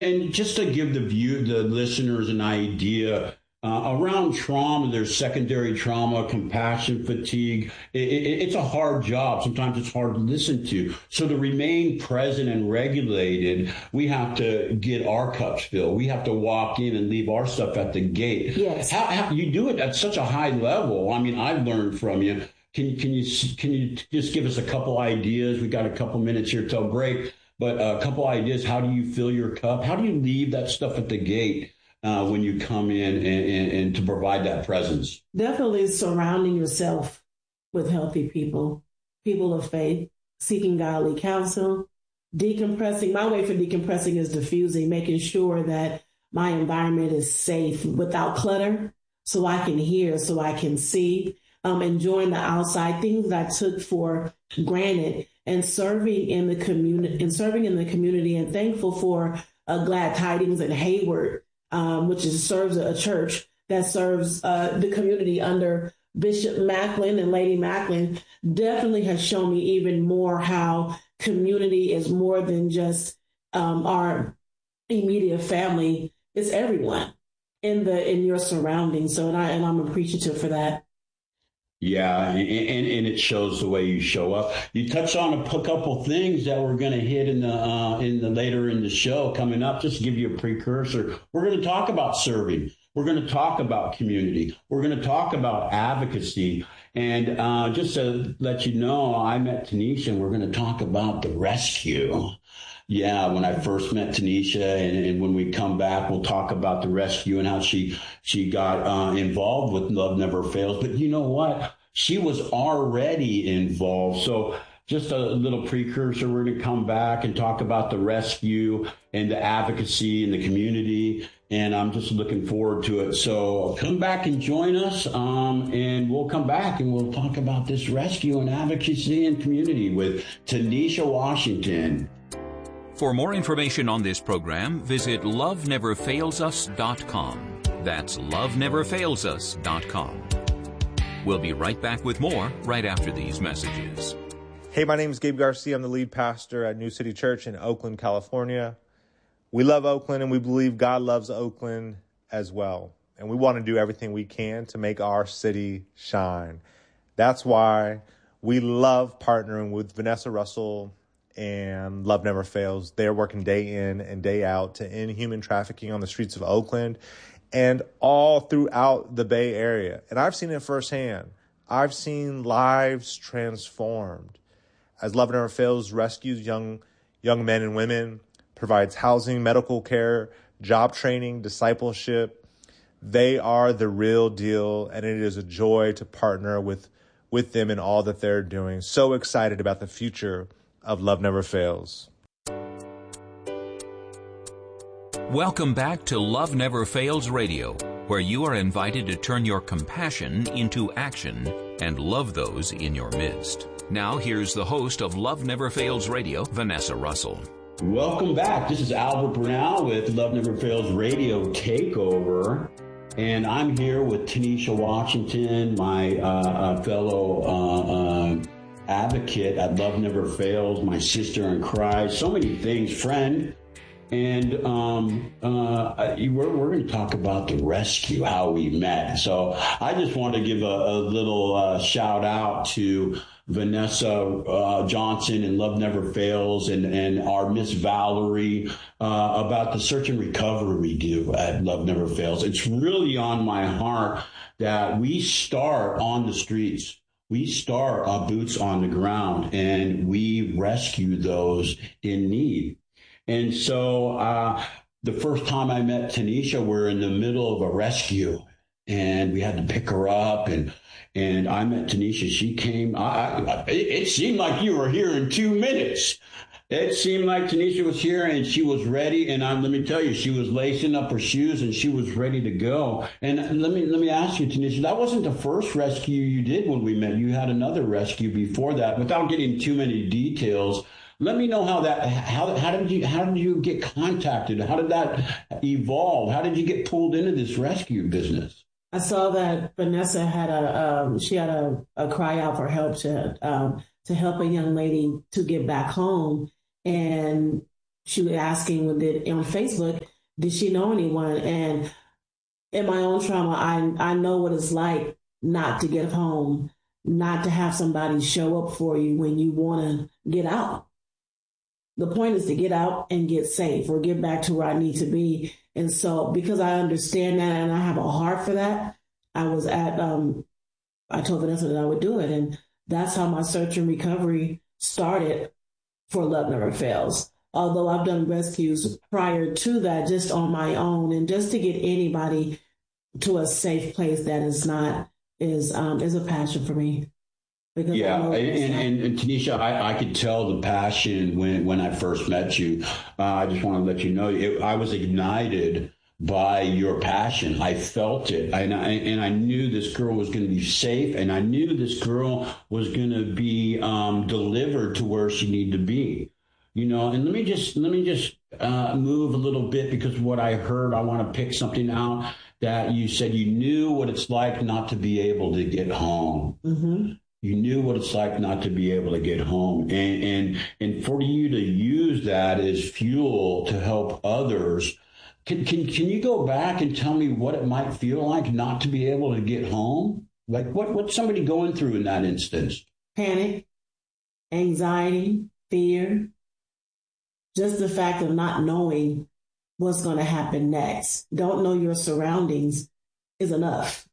And just to give the listeners an idea, around trauma, there's secondary trauma, compassion fatigue. It's a hard job. Sometimes it's hard to listen to. So to remain present and regulated, we have to get our cups filled. We have to walk in and leave our stuff at the gate. Yes. How you do it at such a high level? I mean, I've learned from you. Can you just give us a couple ideas? We got a couple minutes here till break. But a couple ideas, how do you fill your cup? How do you leave that stuff at the gate when you come in and to provide that presence? Definitely surrounding yourself with healthy people, people of faith, seeking godly counsel, decompressing. My way for decompressing is diffusing, making sure that my environment is safe without clutter so I can hear, so I can see, enjoying the outside, things that I took for granted. And serving in the community, and thankful for Glad Tidings and Hayward, which serves a church that serves the community under Bishop Macklin and Lady Macklin, definitely has shown me even more how community is more than just our immediate family. It's everyone in your surroundings. So, and I'm appreciative for that. Yeah, and it shows the way you show up. You touched on a couple things that we're going to hit in the later in the show coming up. Just to give you a precursor, we're going to talk about serving. We're going to talk about community. We're going to talk about advocacy. And just to let you know, I met Tanisha, and we're going to talk about the rescue. Yeah, when I first met Tanisha, and when we come back, we'll talk about the rescue and how she got involved with Love Never Fails. But you know what? She was already involved. So just a little precursor, we're going to come back and talk about the rescue and the advocacy in the community. And I'm just looking forward to it. So come back and join us, and we'll come back and we'll talk about this rescue and advocacy and community with Tanisha Washington. For more information on this program, visit loveneverfailsus.com. That's loveneverfailsus.com. We'll be right back with more right after these messages. Hey, my name is Gabe Garcia. I'm the lead pastor at New City Church in Oakland, California. We love Oakland, and we believe God loves Oakland as well. And we want to do everything we can to make our city shine. That's why we love partnering with Vanessa Russell and Love Never Fails. They're working day in and day out to end human trafficking on the streets of Oakland and all throughout the Bay Area. And I've seen it firsthand. I've seen lives transformed as Love Never Fails rescues young men and women, provides housing, medical care, job training, discipleship. They are the real deal, and it is a joy to partner with them in all that they're doing. So excited about the future of Love Never Fails. Welcome back to Love Never Fails Radio, where you are invited to turn your compassion into action and love those in your midst. Now here's the host of Love Never Fails Radio, Vanessa Russell. Welcome back. This is Albert Brunel with Love Never Fails Radio Takeover. And I'm here with Tanisha Washington, my fellow advocate at Love Never Fails, my sister in Christ, so many things, friend. And we're going to talk about the rescue, how we met. So I just want to give a little shout out to Vanessa Johnson and Love Never Fails and our Miss Valerie about the search and recovery we do at Love Never Fails. It's really on my heart that we start on the streets. We start our boots on the ground, and we rescue those in need. And so the first time I met Tanisha, we're in the middle of a rescue, and we had to pick her up. And I met Tanisha. She came. It seemed like you were here in 2 minutes. It seemed like Tanisha was here and she was ready. And let me tell you, she was lacing up her shoes and she was ready to go. And let me ask you, Tanisha, that wasn't the first rescue you did when we met. You had another rescue before that. Without getting too many details, let me know how did you get contacted? How did that evolve? How did you get pulled into this rescue business? I saw that Vanessa had a cry out for help to help a young lady to get back home. And she was asking on Facebook, did she know anyone? And in my own trauma, I know what it's like not to get home, not to have somebody show up for you when you want to get out. The point is to get out and get safe or get back to where I need to be. And so because I understand that and I have a heart for that, I told Vanessa that I would do it. And that's how my search and recovery started for Love Never Fails. Although I've done rescues prior to that, just on my own, and just to get anybody to a safe place that is a passion for me. Because and Tanisha, I could tell the passion when I first met you. I just want to let you know, I was ignited by your passion. I felt it, and I knew this girl was going to be safe, and I knew this girl was going to be delivered to where she needed to be. And let me just move a little bit, because what I heard, I want to pick something out that you said. You knew what it's like not to be able to get home. Mm-hmm. You knew what it's like not to be able to get home. And for you to use that as fuel to help others, can you go back and tell me what it might feel like not to be able to get home? Like what's somebody going through in that instance? Panic, anxiety, fear, just the fact of not knowing what's going to happen next. Don't know your surroundings is enough.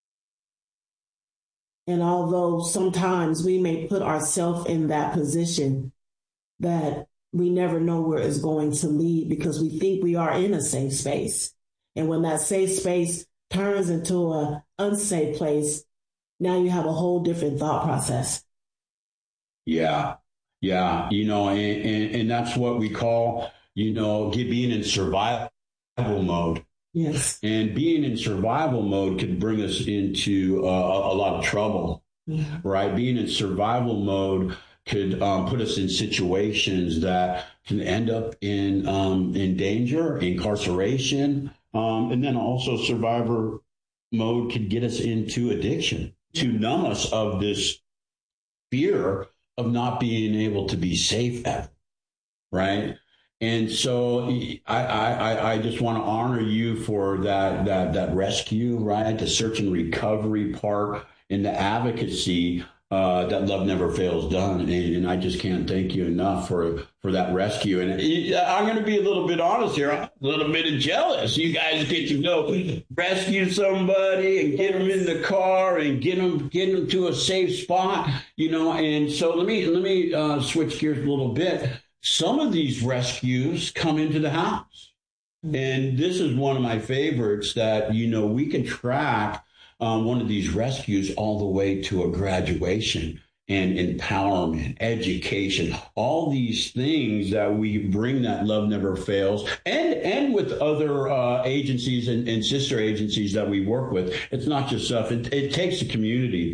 And although sometimes we may put ourselves in that position, that we never know where it's going to lead, because we think we are in a safe space. And when that safe space turns into an unsafe place, now you have a whole different thought process. Yeah. And that's what we call, being in survival mode. Yes. And being in survival mode could bring us into a lot of trouble, right? Being in survival mode could put us in situations that can end up in danger, incarceration, and then also survivor mode could get us into addiction, to numb us of this fear of not being able to be safe ever, right? And so I just want to honor you for that rescue, right? The search and recovery part and the advocacy that Love Never Fails done. And I just can't thank you enough for that rescue. And I'm going to be a little bit honest here. I'm a little bit jealous. You guys get to go rescue somebody and get them in the car and get them to a safe spot, And so let me switch gears a little bit. Some of these rescues come into the house. And this is one of my favorites that, we can track one of these rescues all the way to a graduation and empowerment, education, all these things that we bring that Love Never Fails, and with other agencies and sister agencies that we work with. It's not just us. It takes a community.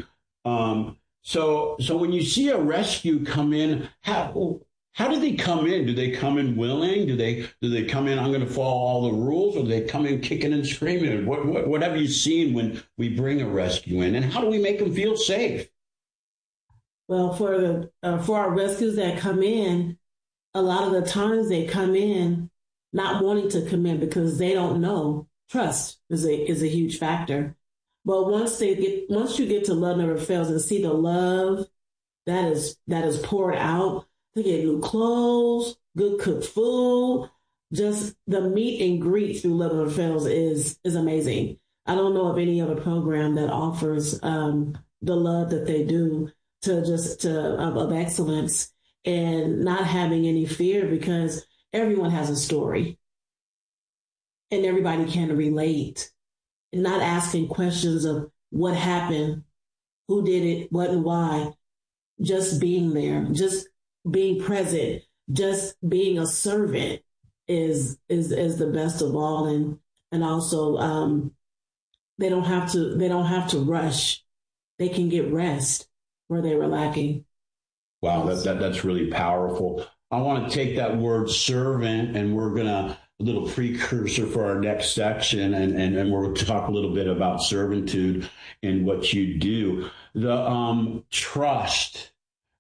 So when you see a rescue come in, how do they come in? Do they come in willing? Do they come in, I'm going to follow all the rules, or do they come in kicking and screaming? What have you seen when we bring a rescue in, and how do we make them feel safe? Well, for our rescues that come in, a lot of the times they come in not wanting to come in because they don't know. Trust is a huge factor. But once you get to Love Never Fails and see the love that is poured out, they get new clothes, good cooked food. Just the meet and greet through Love Never Fails is amazing. I don't know of any other program that offers the love that they do of excellence, and not having any fear, because everyone has a story and everybody can relate, and not asking questions of what happened, who did it, what and why. Just being there, just being present, just being a servant is the best of all. And also, they don't have to rush. They can get rest where they were lacking. Wow, that's really powerful. I want to take that word servant, and we're going to, a little precursor for our next section, and we're going to talk a little bit about servitude and what you do. The trust,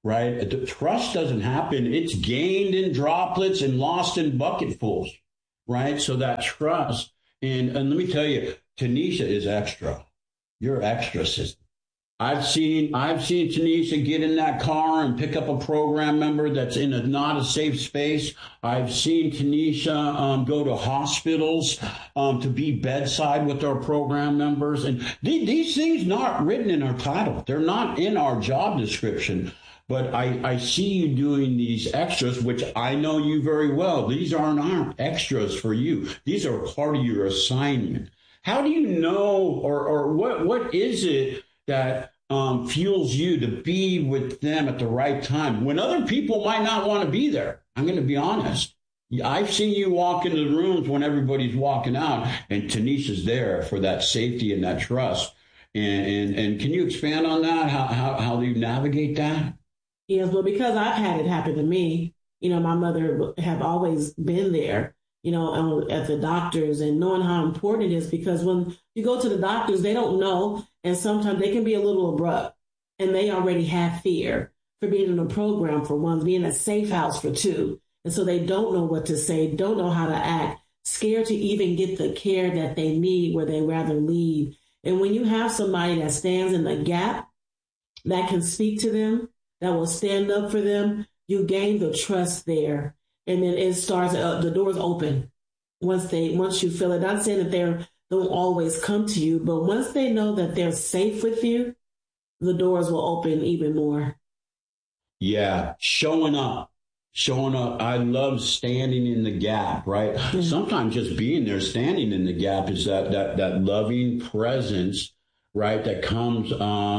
right? The trust doesn't happen. It's gained in droplets and lost in bucketfuls, right? So that trust, and let me tell you, Tanisha is extra. You're extra, sister. I've seen Tanisha get in that car and pick up a program member that's in not a safe space. I've seen Tanisha go to hospitals to be bedside with our program members. And these things not written in our title. They're not in our job description. But I see you doing these extras, which I know you very well. These aren't extras for you. These are part of your assignment. How do you know, or what is it that fuels you to be with them at the right time when other people might not want to be there? I'm going to be honest. I've seen you walk into the rooms when everybody's walking out, and Tanisha's there for that safety and that trust. And can you expand on that? How do you navigate that? Yes, well, because I've had it happen to me, my mother have always been there, at the doctors, and knowing how important it is, because when you go to the doctors, they don't know. And sometimes they can be a little abrupt, and they already have fear for being in a program for one, being a safe house for two. And so they don't know what to say, don't know how to act, scared to even get the care that they need where they rather leave. And when you have somebody that stands in the gap, that can speak to them, that will stand up for them, you gain the trust there. And then it starts, the doors open once you feel it. Not saying that they don't always come to you, but once they know that they're safe with you, the doors will open even more. Yeah, showing up. I love standing in the gap, right? Mm-hmm. Sometimes just being there, standing in the gap is that loving presence, right? That comes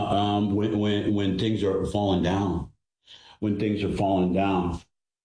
when things are falling down. When things are falling down.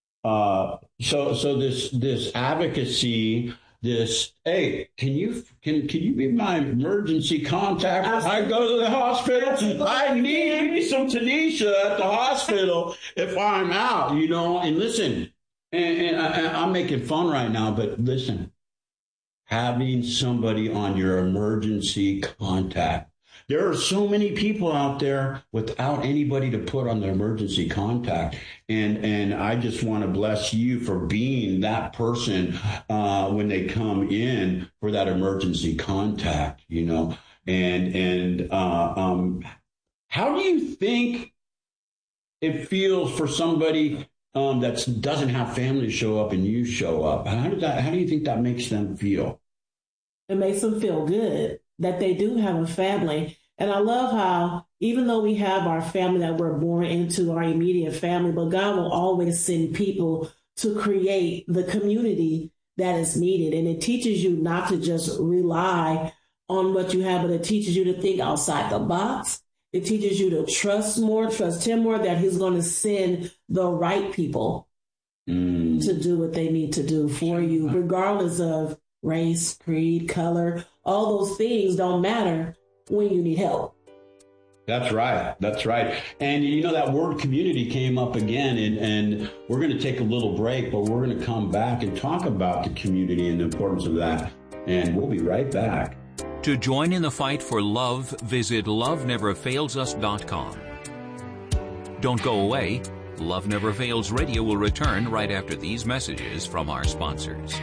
So this advocacy, hey, can you be my emergency contact when I go to the hospital? I need some Tanisha at the hospital if I'm out, and listen, and I'm making fun right now, but listen, having somebody on your emergency contact. There are so many people out there without anybody to put on the emergency contact. And I just want to bless you for being that person when they come in for that emergency contact, And how do you think it feels for somebody that doesn't have family show up and you show up? How do you think that makes them feel? It makes them feel good that they do have a family. And I love how, even though we have our family that we're born into, our immediate family, but God will always send people to create the community that is needed. And it teaches you not to just rely on what you have, but it teaches you to think outside the box. It teaches you to trust him more, that he's going to send the right people to do what they need to do for you, regardless of race, creed, color. All those things don't matter when you need help. That's right. And that word community came up again, and we're going to take a little break, but we're going to come back and talk about the community and the importance of that. And we'll be right back. To join in the fight for love, visit loveneverfailsus.com. Don't go away. Love Never Fails Radio will return right after these messages from our sponsors.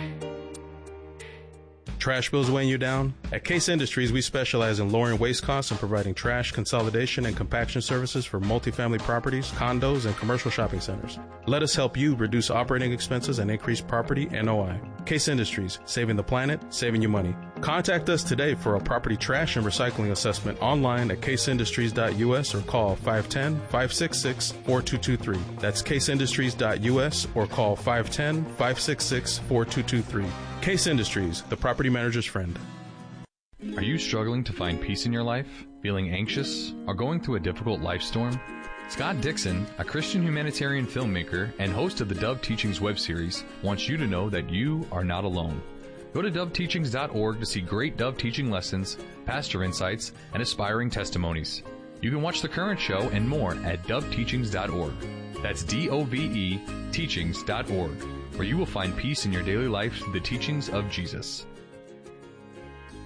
Trash bills weighing you down? At Case Industries, we specialize in lowering waste costs and providing trash consolidation and compaction services for multifamily properties, condos, and commercial shopping centers. Let us help you reduce operating expenses and increase property NOI. Case Industries, saving the planet, saving you money. Contact us today for a property trash and recycling assessment online at caseindustries.us or call 510-566-4223. That's caseindustries.us or call 510-566-4223. Case Industries, the property manager's friend. Are you struggling to find peace in your life? Feeling anxious? Or going through a difficult life storm? Scott Dixon, a Christian humanitarian filmmaker and host of the Dove Teachings web series, wants you to know that you are not alone. Go to doveteachings.org to see great Dove teaching lessons, pastor insights, and aspiring testimonies. You can watch the current show and more at doveteachings.org. That's DOVE teachings.org, where you will find peace in your daily life through the teachings of Jesus.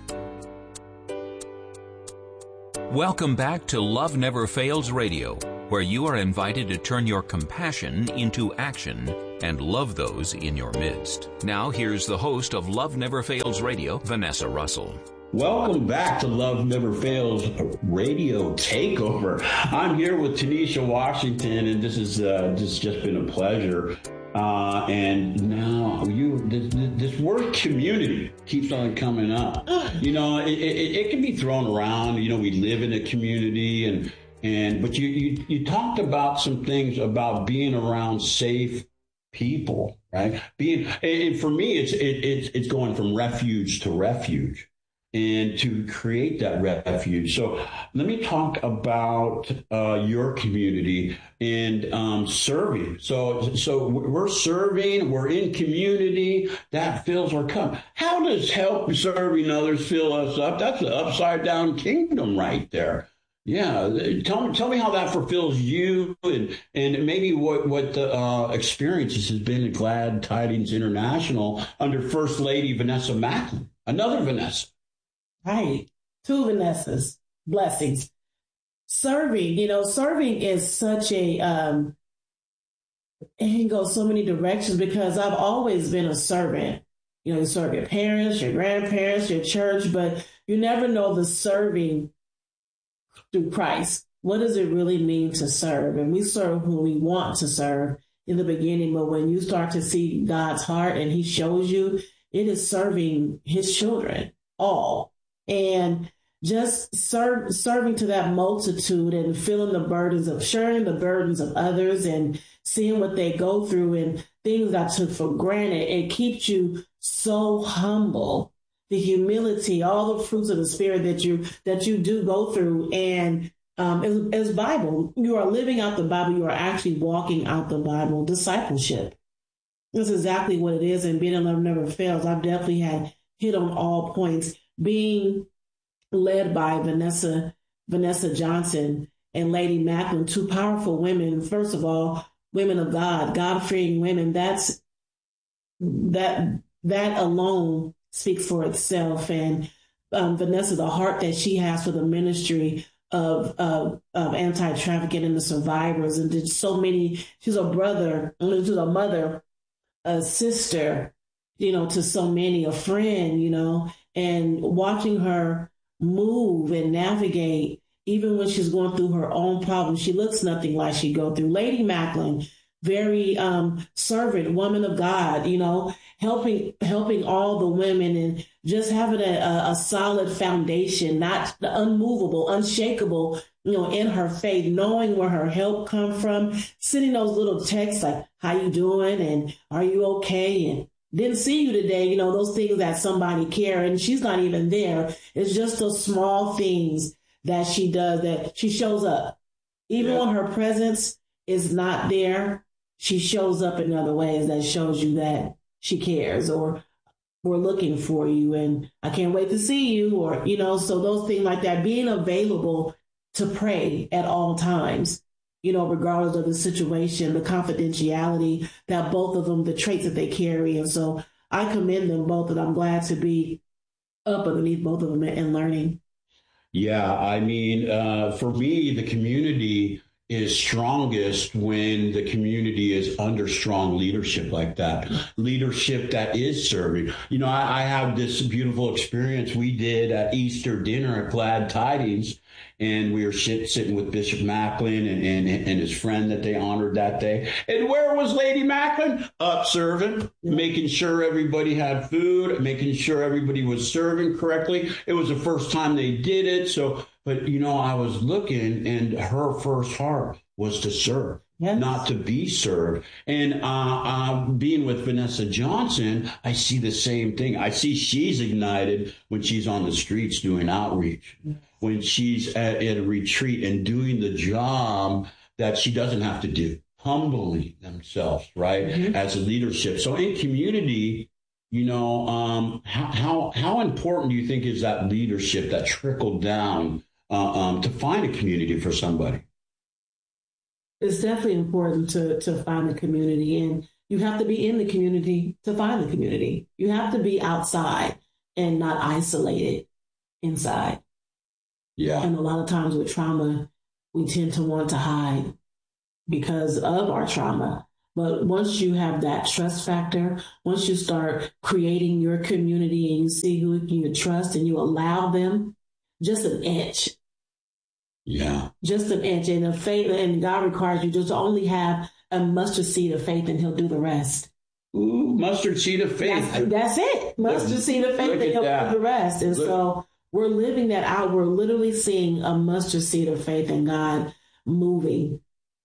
Welcome back to Love Never Fails Radio, where you are invited to turn your compassion into action and love those in your midst. Now, here's the host of Love Never Fails Radio, Vanessa Russell. Welcome back to Love Never Fails Radio Takeover. I'm here with Tanisha Washington, and this has just been a pleasure. And now this word community keeps on coming up. You know, it can be thrown around. You know, we live in a community, but you talked about some things about being around safe people, right? And for me, it's going from refuge to refuge, and to create that refuge. So let me talk about your community and serving. So we're serving, we're in community, that fills our cup. How does help serving others fill us up? That's an upside down kingdom right there. Yeah, tell me how that fulfills you, and maybe what the experiences has been at Glad Tidings International under First Lady Vanessa Macklin, another Vanessa. Right. Two Vanessas. Blessings. Serving is such a, it can go so many directions because I've always been a servant. You know, you serve your parents, your grandparents, your church, but you never know the serving through Christ. What does it really mean to serve? And we serve who we want to serve in the beginning, but when you start to see God's heart and he shows you, it is serving his children, all. And just serving to that multitude and feeling the burdens of sharing the burdens of others and seeing what they go through and things I took for granted. It keeps you so humble. The humility, all the fruits of the spirit that you do go through. And as Bible, you are living out the Bible. You are actually walking out the Bible. Discipleship. That's exactly what it is. And being in Love Never Fails, I've definitely had hit on all points. Being led by Vanessa Johnson and Lady Macklin, two powerful women. First of all, women of God, God-fearing women. That alone speaks for itself. And Vanessa, the heart that she has for the ministry of anti-trafficking and the survivors, and did so many. She's a brother, she's a mother, a sister, to so many, a friend, and watching her move and navigate, even when she's going through her own problems, she looks nothing like she go through. Lady Macklin, very servant, woman of God, helping all the women and just having a solid foundation, not unmovable, unshakable, in her faith, knowing where her help come from, sending those little texts like, how you doing? And are you okay? And didn't see you today, those things that somebody care, and she's not even there. It's just those small things that she does, that she shows up. Even when her presence is not there, she shows up in other ways that shows you that she cares, or we're looking for you and I can't wait to see you, or, so those things like that, being available to pray at all times, regardless of the situation, the confidentiality that both of them, the traits that they carry. And so I commend them both, and I'm glad to be up underneath both of them and learning. Yeah, I mean, for me, the community is strongest when the community is under strong leadership like that. Leadership that is serving. I have this beautiful experience we did at Easter dinner at Glad Tidings, and we were sitting with Bishop Macklin and his friend that they honored that day. And where was Lady Macklin? Up serving, making sure everybody had food, making sure everybody was serving correctly. It was the first time they did it. So, but I was looking, and her first heart was to serve. Yes. Not to be served. And being with Vanessa Johnson, I see the same thing. I see she's ignited when she's on the streets doing outreach, when she's at a retreat and doing the job that she doesn't have to do, humbling themselves, right, as a leadership. So in community, how important do you think is that leadership that trickled down to find a community for somebody? It's definitely important to find the community, and you have to be in the community to find the community. You have to be outside and not isolated inside. Yeah. And a lot of times with trauma, we tend to want to hide. because of our trauma. But once you have that trust factor, once you start creating your community and you see who you trust and you allow them, just an inch. Yeah. Just an inch. And the faith, and God requires you just to only have a mustard seed of faith and he'll do the rest. Ooh, mustard seed of faith. That's it. Mustard seed of faith and he'll do the rest. And so we're living that out. We're literally seeing a mustard seed of faith in God moving.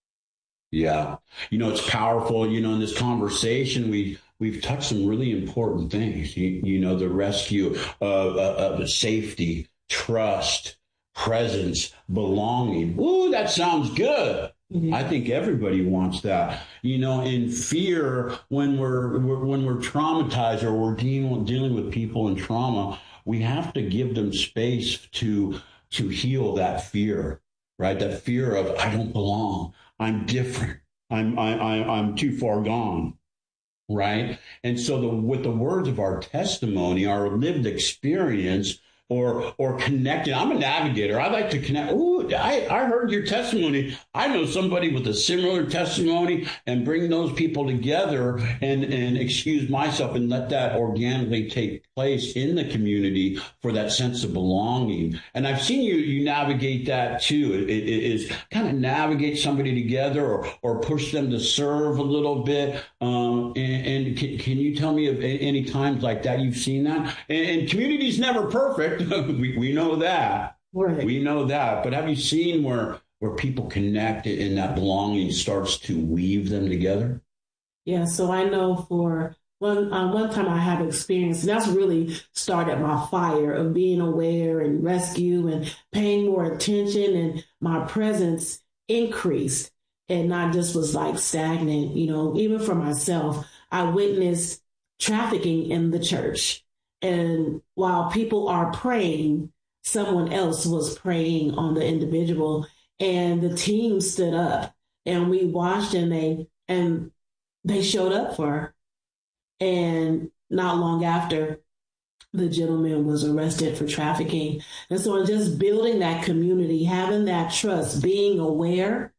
Yeah. It's powerful. In this conversation, we've touched some really important things. The rescue of safety, trust, presence, belonging. Ooh, that sounds good. Mm-hmm. I think everybody wants that. In fear, when we're traumatized or we're dealing with people in trauma, we have to give them space to heal that fear, right? That fear of I don't belong. I'm different. I'm too far gone, right? And so with the words of our testimony, our lived experience, or connecting. I'm a navigator. I like to connect. Ooh, I heard your testimony. I know somebody with a similar testimony, and bring those people together and excuse myself and let that organically take place in the community for that sense of belonging. And I've seen you navigate that too. It is kind of navigate somebody together or push them to serve a little bit. And can you tell me of any times like that you've seen that? And community's never perfect. We know that. Right. We know that. But have you seen where people connect and that belonging starts to weave them together? Yeah. So I know for one time I have experience, and that's really started my fire of being aware and rescue and paying more attention, and my presence increased and not just was like stagnant. Even for myself, I witnessed trafficking in the church. And while people are praying, someone else was preying on the individual, and the team stood up and we watched, and they showed up for her. And not long after, the gentleman was arrested for trafficking. And so just building that community, having that trust, being aware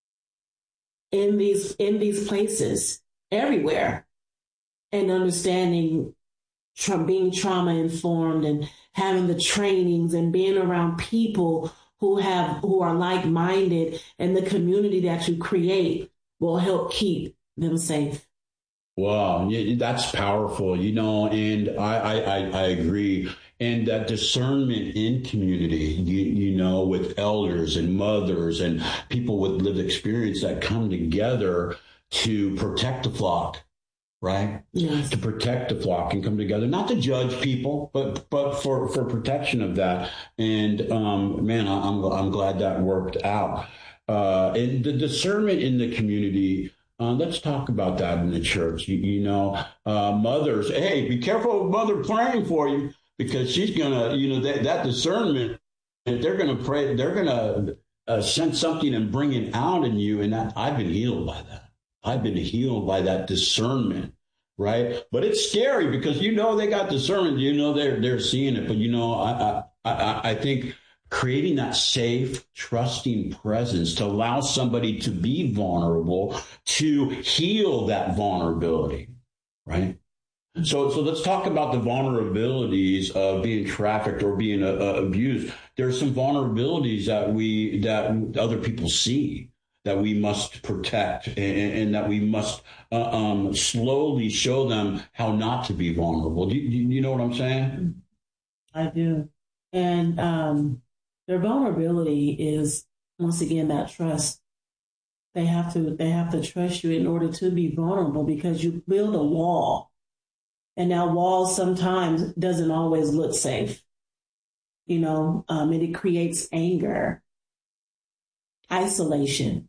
in these places everywhere, and understanding being trauma informed and having the trainings and being around people who are like-minded, and the community that you create will help keep them safe. Wow, that's powerful, and I agree. And that discernment in community, with elders and mothers and people with lived experience that come together to protect the flock. Right? Yes. To protect the flock and come together, not to judge people, but for protection of that. And man, I'm glad that worked out. And the discernment in the community. Let's talk about that in the church. Mothers, hey, be careful of mother praying for you, because she's gonna, that discernment. If they're gonna pray, they're gonna sense something and bring it out in you. And I've been healed by that. I've been healed by that discernment, right? But it's scary because they got discernment, they're seeing it. But I think creating that safe, trusting presence to allow somebody to be vulnerable, to heal that vulnerability, right? So let's talk about the vulnerabilities of being trafficked or being abused. There are some vulnerabilities that other people see, that we must protect, and that we must slowly show them how not to be vulnerable. Do you know what I'm saying? I do. And their vulnerability is, once again, that trust. They have to trust you in order to be vulnerable, because you build a wall. And that wall sometimes doesn't always look safe. And it creates anger, isolation.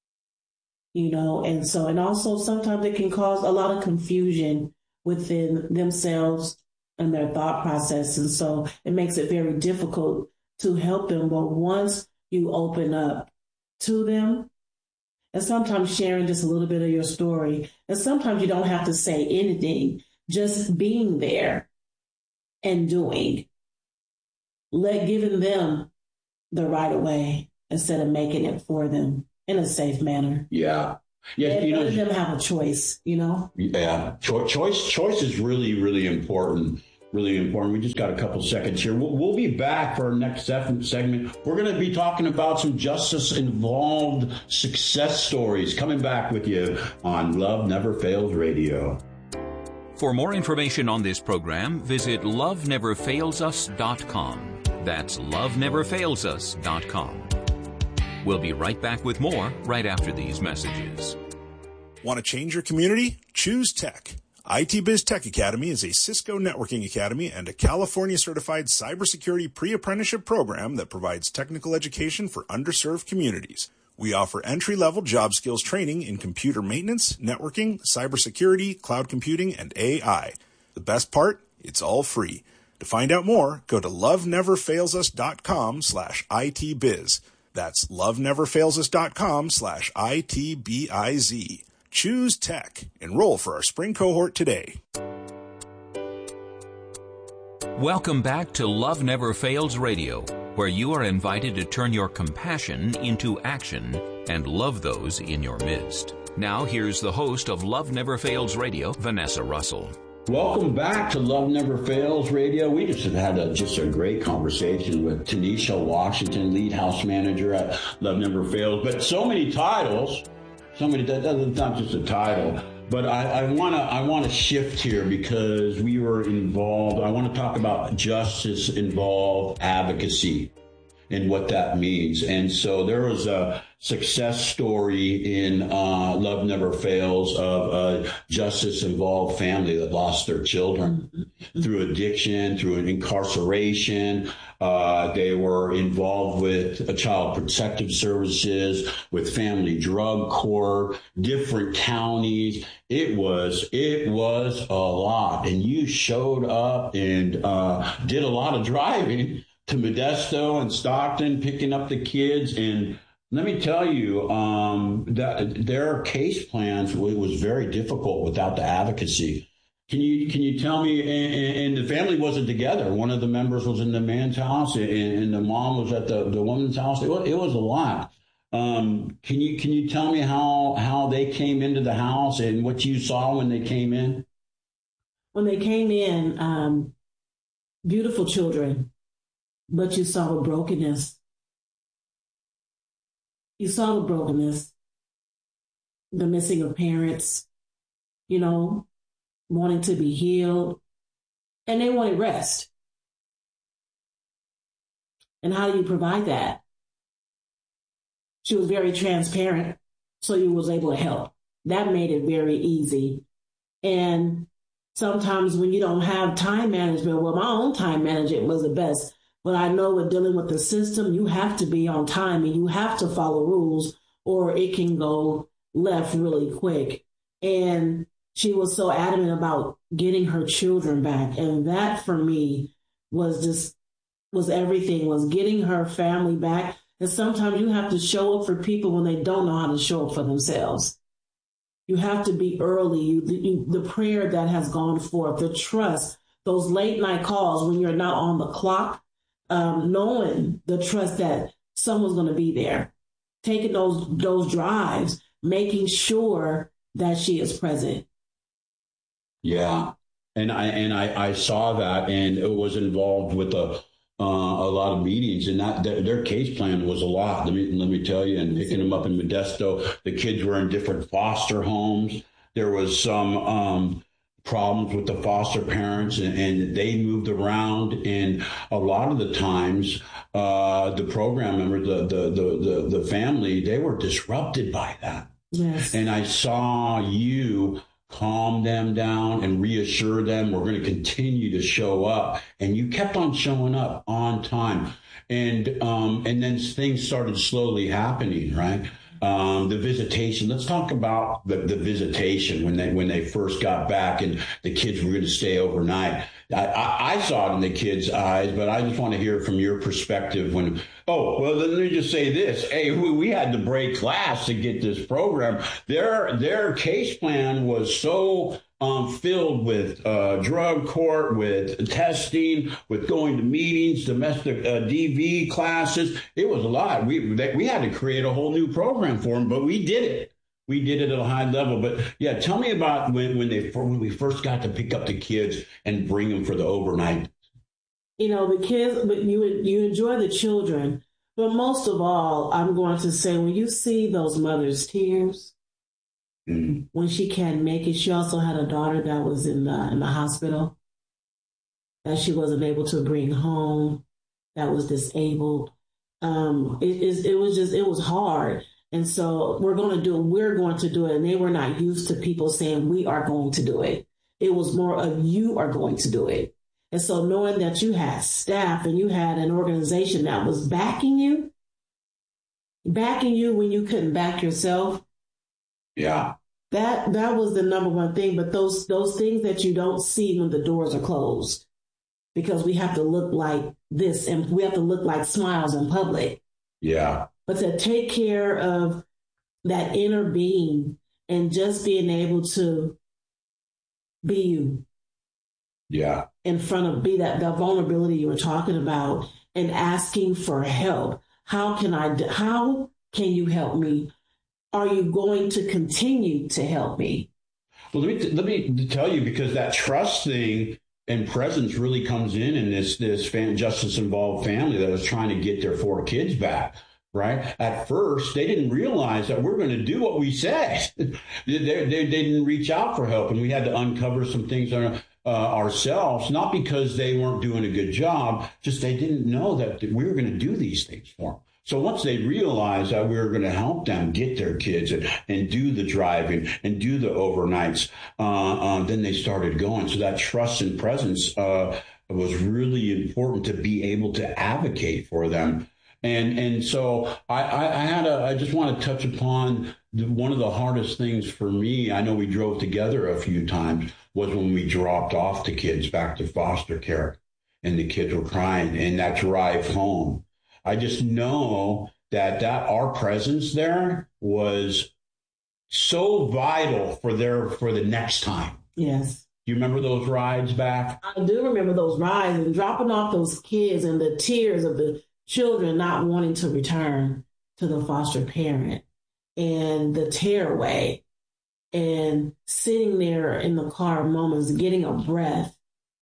And also sometimes it can cause a lot of confusion within themselves and their thought process. And so it makes it very difficult to help them. But once you open up to them, and sometimes sharing just a little bit of your story, and sometimes you don't have to say anything, just being there and doing, giving them the right of way instead of making it for them. in a safe manner. Yeah. Yeah, and letting them have a choice, Yeah, choice is really, really important. Really important. We just got a couple seconds here. We'll be back for our next segment. We're going to be talking about some justice-involved success stories. Coming back with you on Love Never Fails Radio. For more information on this program, visit loveneverfailsus.com. That's loveneverfailsus.com. We'll be right back with more right after these messages. Want to change your community? Choose Tech. IT Biz Tech Academy is a Cisco networking academy and a California-certified cybersecurity pre-apprenticeship program that provides technical education for underserved communities. We offer entry-level job skills training in computer maintenance, networking, cybersecurity, cloud computing, and AI. The best part? It's all free. To find out more, go to loveneverfailsus.com/ITbiz. That's loveneverfailsus.com/ITBIZ. Choose Tech. Enroll for our spring cohort today. Welcome back to Love Never Fails Radio, where you are invited to turn your compassion into action and love those in your midst. Now here's the host of Love Never Fails Radio, Vanessa Russell. Welcome back to Love Never Fails Radio. We just have had a great conversation with Tanisha Washington, lead house manager at Love Never Fails. But so many titles, that's not just a title. But I want to shift here because we were involved. I want to talk about justice-involved advocacy and what that means. And so there was a success story in Love Never Fails of a justice-involved family that lost their children through addiction, through an incarceration. They were involved with Child Protective Services, with Family Drug Court, different counties. It was a lot. And you showed up and did a lot of driving to Modesto and Stockton, picking up the kids. And let me tell you, that their case plans was very difficult without the advocacy. Can you tell me? And the family wasn't together. One of the members was in the man's house, and the mom was at the woman's house. It was a lot. Can you tell me how they came into the house and what you saw when they came in? When they came in, beautiful children. But you saw the brokenness. You saw the brokenness, the missing of parents, wanting to be healed, and they wanted rest. And how do you provide that? She was very transparent, so you was able to help. That made it very easy. And sometimes when you don't have time management, well, my own time management was the best. But I know with dealing with the system, you have to be on time and you have to follow rules or it can go left really quick. And she was so adamant about getting her children back. And that for me was everything, was getting her family back. And sometimes you have to show up for people when they don't know how to show up for themselves. You have to be early. The prayer that has gone forth, the trust, those late night calls when you're not on the clock. Knowing the trust that someone's going to be there, taking those drives, making sure that she is present. Yeah, and I saw that, and it was involved with a lot of meetings, and that their case plan was a lot. Let me tell you, and picking them up in Modesto, the kids were in different foster homes. There was some problems with the foster parents and they moved around, and a lot of the times the program members, the family, they were disrupted by that. Yes. And I saw you calm them down and reassure them we're going to continue to show up, and you kept on showing up on time, and then things started slowly happening, right? The visitation. Let's talk about the visitation when they first got back and the kids were going to stay overnight. I saw it in the kids' eyes, but I just want to hear from your perspective let me just say this. Hey, we had to break class to get this program. Their case plan was so filled with drug court, with testing, with going to meetings, domestic DV classes. It was a lot. We had to create a whole new program for them, but we did it. We did it at a high level. But yeah, tell me about when we first got to pick up the kids and bring them for the overnight. You know, the kids, but you enjoy the children. But most of all, I'm going to say, when you see those mothers' tears, when she can't make it, she also had a daughter that was in the hospital that she wasn't able to bring home, that was disabled. It was hard. And so we're going to do it. And they were not used to people saying, we are going to do it. It was more of, you are going to do it. And so knowing that you had staff and you had an organization that was backing you when you couldn't back yourself. Yeah. That was the number one thing. But those things that you don't see when the doors are closed, because we have to look like this and we have to look like smiles in public. Yeah. But to take care of that inner being and just being able to be you. Yeah. In front of, be that vulnerability you were talking about, and asking for help. How can you help me? Are you going to continue to help me? Well, let me tell you, because that trust thing and presence really comes in this justice involved family that was trying to get their 4 kids back. Right. At first, they didn't realize that we're going to do what we said. They didn't reach out for help, and we had to uncover some things ourselves, not because they weren't doing a good job, just they didn't know that we were going to do these things for them. So once they realized that we were going to help them get their kids and do the driving and do the overnights, then they started going. So that trust and presence was really important to be able to advocate for them. And so I just want to touch upon one of the hardest things for me. I know we drove together a few times, was when we dropped off the kids back to foster care and the kids were crying, and that drive home. I just know that our presence there was so vital for the next time. Yes. Do you remember those rides back? I do remember those rides and dropping off those kids and the tears of the children not wanting to return to the foster parent, and the tearaway, and sitting there in the car moments, getting a breath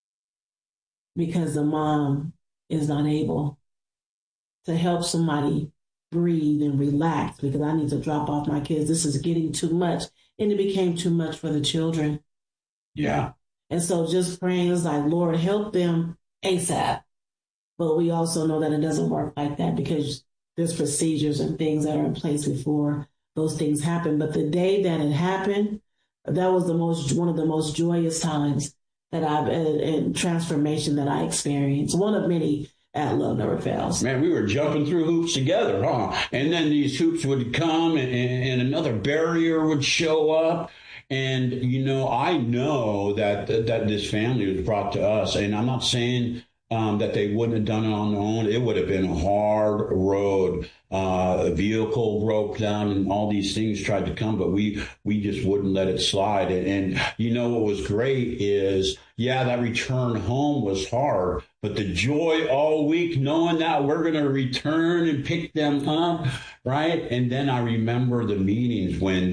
because the mom is not able to help somebody breathe and relax, because I need to drop off my kids. This is getting too much. And it became too much for the children. Yeah. And so just praying is like, Lord, help them ASAP. But we also know that it doesn't work like that, because there's procedures and things that are in place before those things happen. But the day that it happened, that was one of the most joyous times that and transformation that I experienced. One of many at Love Never Fails. Man, we were jumping through hoops together, huh? And then these hoops would come and another barrier would show up. And, I know that this family was brought to us, and I'm not saying that they wouldn't have done it on their own. It would have been a hard road. A vehicle broke down and all these things tried to come, but we just wouldn't let it slide. And what was great is, that return home was hard, but the joy all week knowing that we're going to return and pick them up, right? And then I remember the meetings when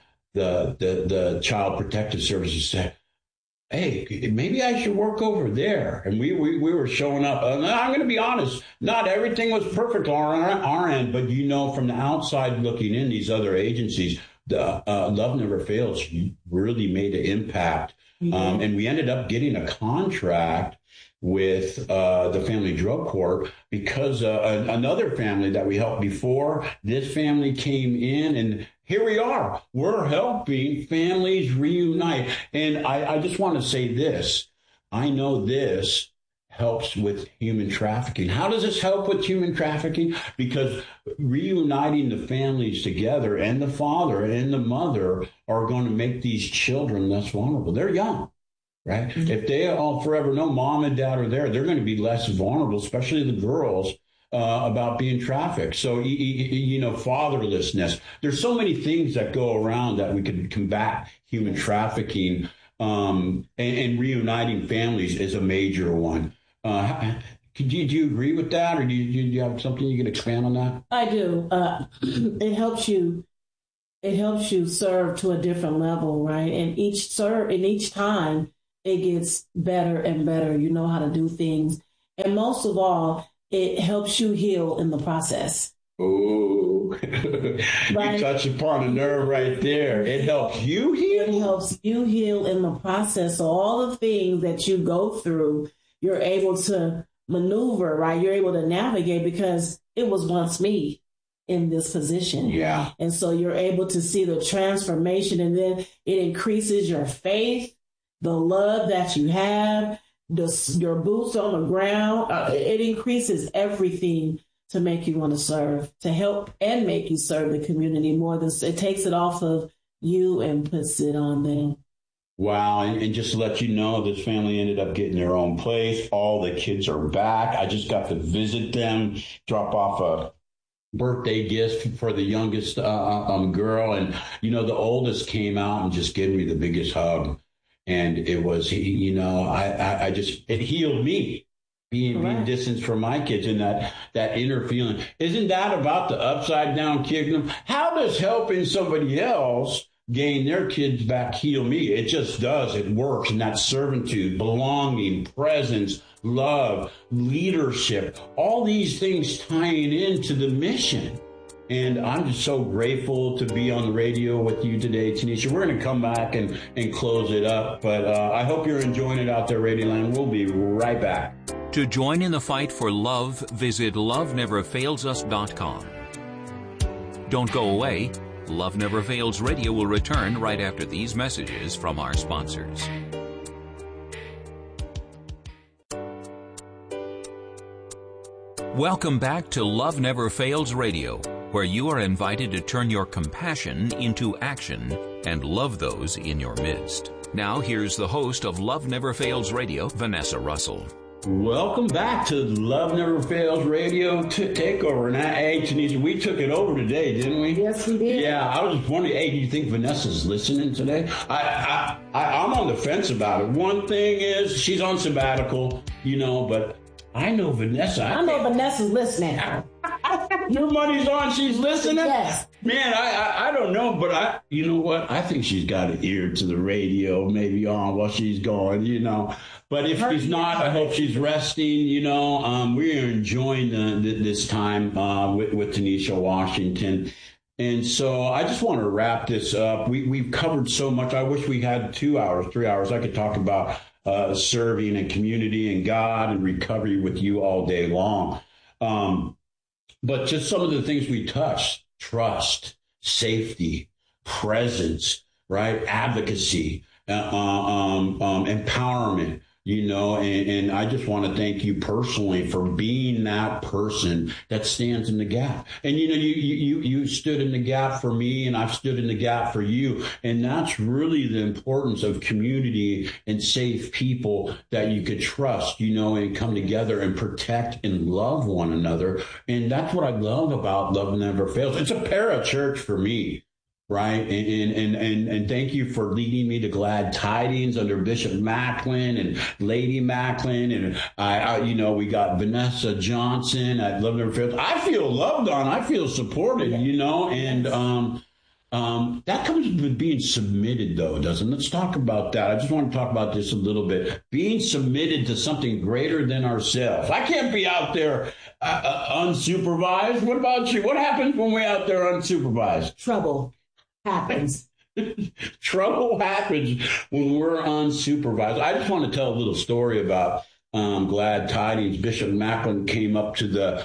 the Child Protective Services said, hey, maybe I should work over there. And we were showing up. I'm going to be honest, not everything was perfect on our end, but from the outside looking in, these other agencies, the Love Never Fails really made an impact. Mm-hmm. And we ended up getting a contract with the Family Drug Court, because another family that we helped before, this family came in, and here we are. We're helping families reunite. And I just want to say this. I know this helps with human trafficking. How does this help with human trafficking? Because reuniting the families together, and the father and the mother are going to make these children less vulnerable. They're young, right? Mm-hmm. If they all forever know mom and dad are there, they're going to be less vulnerable, especially the girls, about being trafficked. So, fatherlessness. There's so many things that go around that we could combat human trafficking and reuniting families is a major one. Do you agree with that, or do you have something you can expand on that? I do. It helps you serve to a different level, right? And each time it gets better and better. You know how to do things. And most of all, it helps you heal in the process. Oh, right? You touch upon a nerve right there. It helps you heal? It helps you heal in the process. So all the things that you go through, you're able to maneuver, right? You're able to navigate because it was once me in this position. Yeah. And so you're able to see the transformation, and then it increases your faith, the love that you have, your boots on the ground. It increases everything to make you want to serve, to help and make you serve the community more than it takes it off of you and puts it on them. Wow. And just to let you know, this family ended up getting their own place. All the kids are back. I just got to visit them, drop off a birthday gift for the youngest girl. And, the oldest came out and just gave me the biggest hug. And it was, it healed me. Being distanced from my kids and that inner feeling. Isn't that about the upside down kingdom? How does helping somebody else gain their kids back heal me? It just does. It works. And that servitude, belonging, presence, love, leadership, all these things tying into the mission. And I'm just so grateful to be on the radio with you today, Tanisha. We're going to come back and close it up. But I hope you're enjoying it out there, Radio Land. We'll be right back. To join in the fight for love, visit loveneverfailsus.com. Don't go away. Love Never Fails Radio will return right after these messages from our sponsors. Welcome back to Love Never Fails Radio, where you are invited to turn your compassion into action and love those in your midst. Now here's the host of Love Never Fails Radio, Vanessa Russell. Welcome back to Love Never Fails Radio Takeover. And hey, Tanisha, we took it over today, didn't we? Yes, we did. Yeah, I was just wondering, hey, do you think Vanessa's listening today? I'm on the fence about it. One thing is she's on sabbatical, but I know Vanessa. I know Vanessa's listening. Your money's on. She's listening? Yes. Man, I don't know, but you know what? I think she's got an ear to the radio, maybe on while she's going, But if she's not, I hope she's resting, we are enjoying this time with Tanisha Washington. And so I just want to wrap this up. We've covered so much. I wish we had 2 hours, 3 hours. I could talk about serving and community and God and recovery with you all day long. But just some of the things we touched: trust, safety, presence, right? Advocacy, empowerment, and I just want to thank you personally for being that person that stands in the gap. And, you stood in the gap for me, and I've stood in the gap for you. And that's really the importance of community and safe people that you could trust, and come together and protect and love one another. And that's what I love about Love Never Fails. It's a parachurch for me. Right. And thank you for leading me to Glad Tidings under Bishop Macklin and Lady Macklin. And we got Vanessa Johnson at Love Never Fails. I feel loved on. I feel supported, and that comes with being submitted, though, doesn't it? Let's talk about that. I just want to talk about this a little bit. Being submitted to something greater than ourselves. I can't be out there unsupervised. What about you? What happens when we're out there unsupervised? Trouble happens. Trouble happens when we're unsupervised. I just want to tell a little story about Glad Tidings. Bishop Macklin came up to the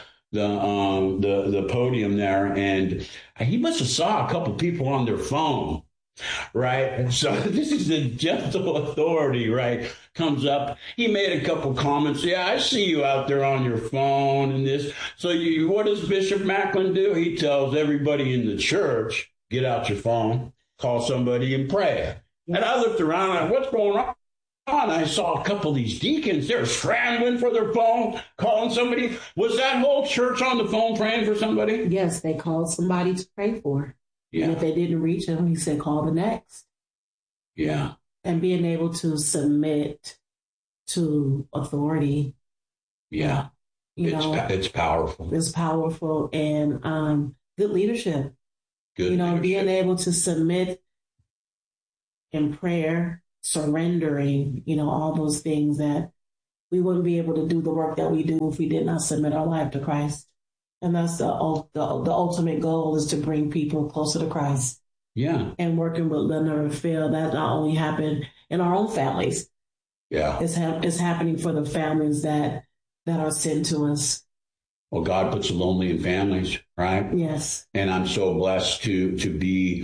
podium there, and he must have saw a couple people on their phone, right? And so this is the gentle authority, right? Comes up. He made a couple comments. Yeah, I see you out there on your phone and this. So what does Bishop Macklin do? He tells everybody in the church, get out your phone, call somebody and pray. And I looked around and what's going on? I saw a couple of these deacons. They're scrambling for their phone, calling somebody. Was that whole church on the phone praying for somebody? Yes, they called somebody to pray for. Yeah. And if they didn't reach him, he said, call the next. Yeah. and being able to submit to authority. Yeah. It's powerful. It's powerful, and good leadership. Good leadership. Being able to submit in prayer, surrendering, all those things that we wouldn't be able to do the work that we do if we did not submit our life to Christ. And that's the ultimate goal, is to bring people closer to Christ. Yeah. And working with Love Never Fail, that not only happened in our own families. Yeah. It's happening for the families that are sent to us. Well, God puts the lonely in families, right? Yes. And I'm so blessed to be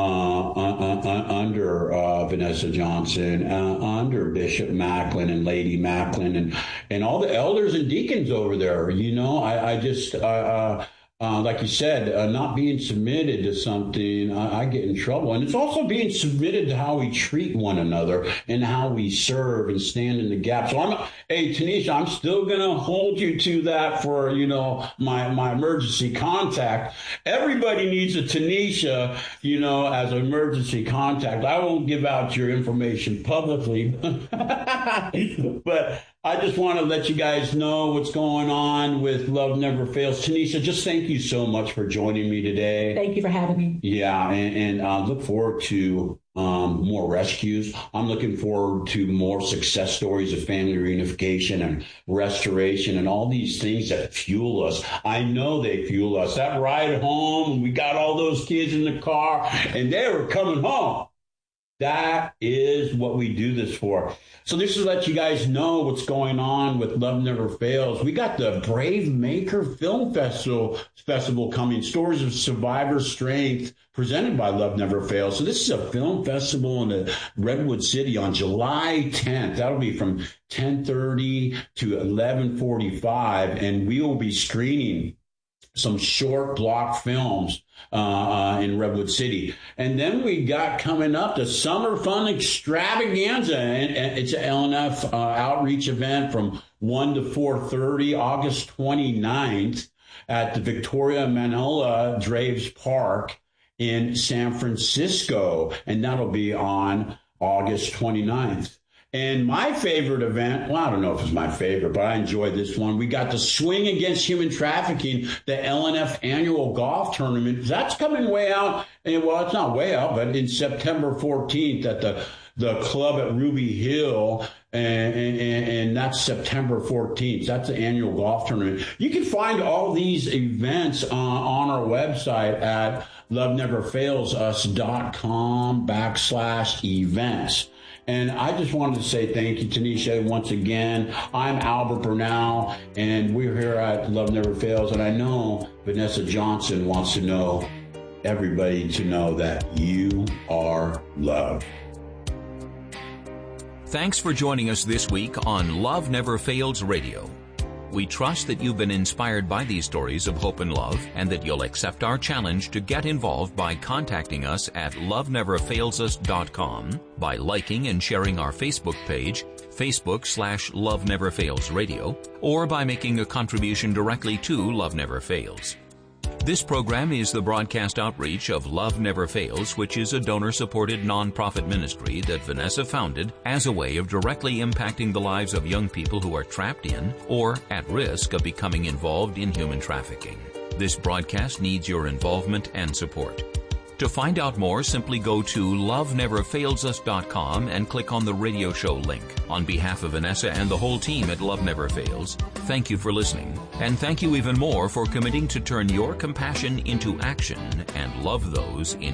under Vanessa Johnson, under Bishop Macklin and Lady Macklin, and all the elders and deacons over there. I just like you said, not being submitted to something, I get in trouble. And it's also being submitted to how we treat one another and how we serve and stand in the gap. So Tanisha, I'm still going to hold you to that for, my emergency contact. Everybody needs a Tanisha, as an emergency contact. I won't give out your information publicly, but I just want to let you guys know what's going on with Love Never Fails. Tanisha, just thank you so much for joining me today. Thank you for having me. Yeah, and look forward to more rescues. I'm looking forward to more success stories of family reunification and restoration and all these things that fuel us. I know they fuel us. That ride home, and we got all those kids in the car, and they were coming home. That is what we do this for. So this is to let you guys know what's going on with Love Never Fails. We got the Brave Maker Film Festival coming, Stories of Survivor Strength, presented by Love Never Fails. So this is a film festival in the Redwood City on July 10th. That'll be from 10:30 to 11:45, and we will be screening some short block films in Redwood City. And then we got coming up the Summer Fun Extravaganza, and it's an LNF outreach event from 1 to 4:30, August 29th at the Victoria Manola Draves Park in San Francisco. And that'll be on August 29th. And my favorite event, well, I don't know if it's my favorite, but I enjoyed this one. We got the Swing Against Human Trafficking, the LNF annual golf tournament. That's coming way out. And, well, it's not way out, but in September 14th at the club at Ruby Hill. And that's September 14th. That's the annual golf tournament. You can find all these events on our website at loveneverfailsus.com/events. And I just wanted to say thank you, Tanisha, once again. I'm Albert Bernal, and we're here at Love Never Fails. And I know Vanessa Johnson wants to know everybody to know that you are loved. Thanks for joining us this week on Love Never Fails Radio. We trust that you've been inspired by these stories of hope and love, and that you'll accept our challenge to get involved by contacting us at loveneverfailsus.com, by liking and sharing our Facebook page, Facebook/Love Never Fails Radio, or by making a contribution directly to Love Never Fails. This program is the broadcast outreach of Love Never Fails, which is a donor-supported nonprofit ministry that Vanessa founded as a way of directly impacting the lives of young people who are trapped in or at risk of becoming involved in human trafficking. This broadcast needs your involvement and support. To find out more, simply go to loveneverfailsus.com and click on the radio show link. On behalf of Vanessa and the whole team at Love Never Fails, thank you for listening. And thank you even more for committing to turn your compassion into action and love those in